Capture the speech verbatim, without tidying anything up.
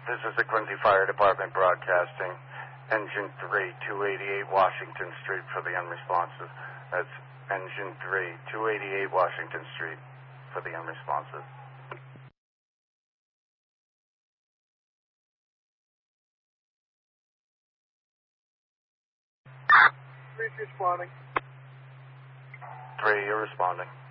This is the Quincy Fire Department broadcasting. Engine three, two eighty-eight Washington Street for the unresponsive. That's Engine three, two eighty-eight Washington Street for the unresponsive. Three's responding. Three, you're responding.